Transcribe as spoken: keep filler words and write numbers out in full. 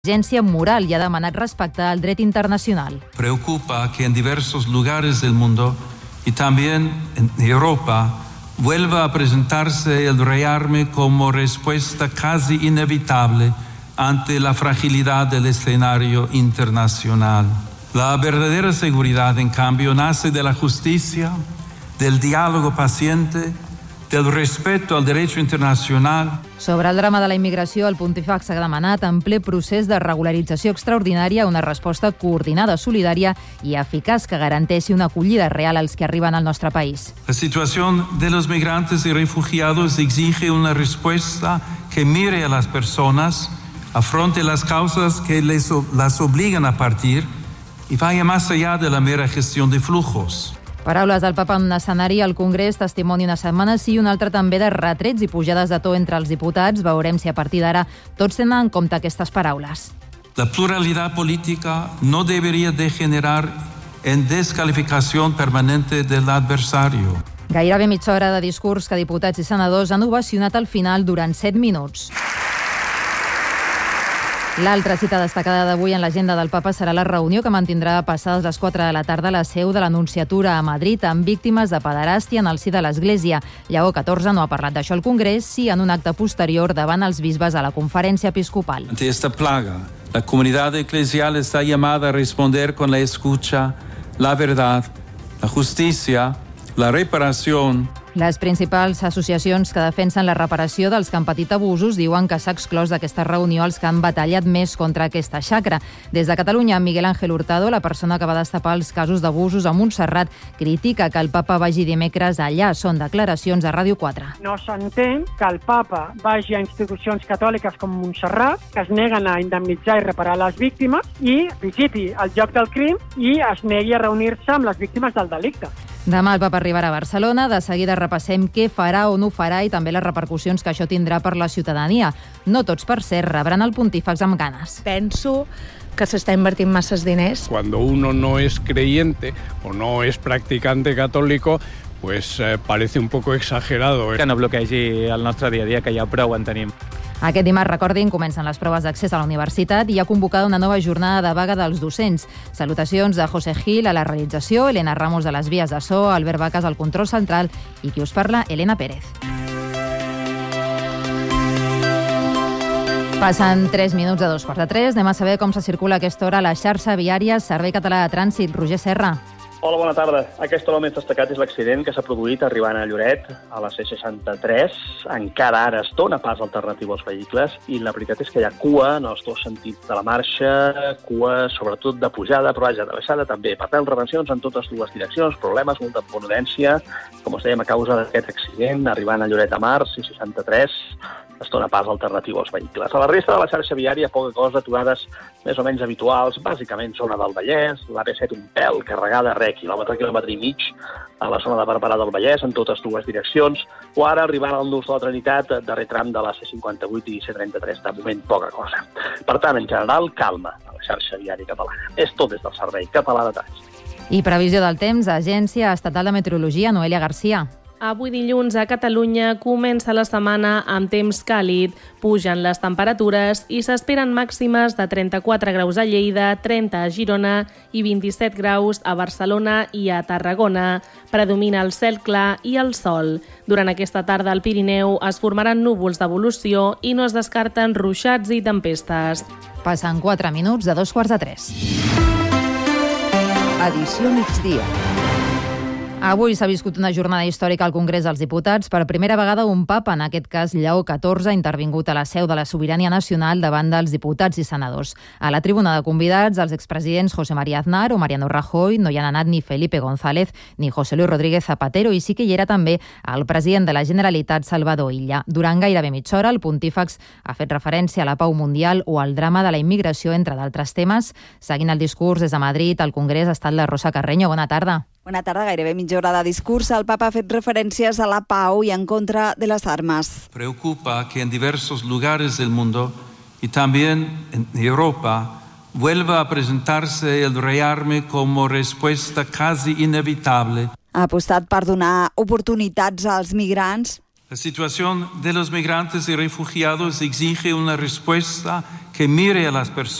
Exigència moral y ha demanat respectar al dret internacional. Preocupa que en diversos lugares del mundo y también en Europa vuelva a presentarse el rearme como respuesta casi inevitable ante la fragilidad del escenario internacional. La verdadera seguridad, en cambio, nace de la justicia, del diálogo paciente, del respeto al derecho internacional. Sobre el drama de la immigració, el Pontífex ha demanat en ple procés de regularització extraordinària una resposta coordinada, solidària i eficaç que garanteixi una acollida real als que arriben al nostre país. La situación de los migrantes y refugiados exige una respuesta que mire a las personas, afronte las causas que les, las obligan a partir y vaya más allá de la mera gestión de flujos. Paraules del papa en un escenari al Congrés, testimoni una setmana sí i un altre també de retrets i pujades de to entre els diputats. Veurem si a partir d'ara tots tenen en compte aquestes paraules. La pluralidad política no debería degenerar en descalificación permanente del adversario. Gairebé mitja hora de discurs que diputats i senadors han ovacionat al final durant set minuts. L'altra cita destacada d'avui en l'agenda del papa serà la reunió que mantindrà passades les quatre de la tarda a la seu de l'Anunciatura a Madrid amb víctimes de pederàstia en el si de l'Església. Lleó catorze no ha parlat d'això al Congrés, sí en un acte posterior davant els bisbes a la conferència episcopal. Ante esta plaga, la comunidad eclesial está llamada a responder con la escucha, la verdad, la justicia, la reparación. Les principals associacions que defensen la reparació dels que han patit abusos diuen que s'ha exclòs d'aquesta reunió els que han batallat més contra aquesta xacra. Des de Catalunya, Miguel Ángel Hurtado, la persona que va destapar els casos d'abusos a Montserrat, critica que el papa vagi dimecres allà. Són declaracions a Ràdio quatre. No s'entén que el papa vagi a institucions catòliques com Montserrat, que es neguen a indemnitzar i reparar les víctimes, i visiti el lloc del crim i es negui a reunir-se amb les víctimes del delicte. Demà el papa arribarà a Barcelona. De seguida repassem què farà o no farà i també les repercussions que això tindrà per la ciutadania. No tots, per cert, rebran el Pontífex amb ganes. Penso que s'està invertint masses diners. Cuando uno no es creyente o no es practicante católico, pues eh, parece un poco exagerado. Que no bloquegi el nostre dia a dia, que ja prou en tenim. Aquest dimarts, recordin, comencen les proves d'accés a la universitat i hi ha convocada una nova jornada de vaga dels docents. Salutacions de José Gil a la realització, Elena Ramos de les vies de so, Albert Vacas al control central i qui us parla, Elena Pérez. Passen tres minuts de dos quarts de tres. Anem a saber com se circula a aquesta hora a la xarxa viària Servei Català de Trànsit. Roger Serra. Hola, bona tarda. Aquest home més destacat és l'accident que s'ha produït arribant a Lloret, a la C seixanta-tres. Encara ara es dona pas alternatiu als vehicles i la veritat és que hi ha cua en els dos sentits de la marxa, cua sobretot de pujada, però vaja, de baixada també. Per tant, retencions en totes dues direccions, problemes, molta ponudència, com us dèiem, a causa d'aquest accident, arribant a Lloret de Mar, C seixanta-tres, es dona pas alternatiu als vehicles. A la resta de la xarxa viària, poca cosa, aturades més o menys habituals, bàsicament zona del Vallès, l'A P set un pèl carregada, re, quilòmetre, quilòmetre i mig, a la zona de Barberà del Vallès, en totes dues direccions, o ara arribant al nus de la Trinitat, darrer tram de la C cinquanta-vuit i C trenta-tres, de moment poca cosa. Per tant, en general, calma a la xarxa viària catalana. És tot des del Servei Català de Trànsit. I previsió del temps, Agència Estatal de Meteorologia, Noelia Garcia. Avui dilluns a Catalunya comença la setmana amb temps càlid, pugen les temperatures i s'esperen màximes de trenta-quatre graus a Lleida, trenta a Girona i vint-i-set graus a Barcelona i a Tarragona. Predomina el cel clar i el sol. Durant aquesta tarda al Pirineu es formaran núvols d'evolució i no es descarten ruixats i tempestes. Passen quatre minuts de dos quarts de tres. Edició migdia. Avui s'ha viscut una jornada històrica al Congrés dels Diputats. Per primera vegada un papa, en aquest cas Lleó catorze, ha intervingut a la seu de la sobirania nacional davant dels diputats i senadors. A la tribuna de convidats, els expresidents José María Aznar o Mariano Rajoy, no hi han anat ni Felipe González ni José Luis Rodríguez Zapatero, i sí que hi era també el president de la Generalitat, Salvador Illa. Durant gairebé mitja hora, el Pontífex ha fet referència a la pau mundial o al drama de la immigració, entre d'altres temes. Seguint el discurs des de Madrid, al Congrés ha estat la Rosa Carreño. Bona tarda. Bona tarda, gairebé mitja hora de discurs. El papa ha fet referències a la pau i en contra de les armes. Preocupa que en diversos lugares del mundo y también en Europa vuelva a presentarse el rearme como respuesta casi inevitable. Ha apostat per donar oportunitats als migrants. La situación de los migrantes y refugiados exige una respuesta que mire a las personas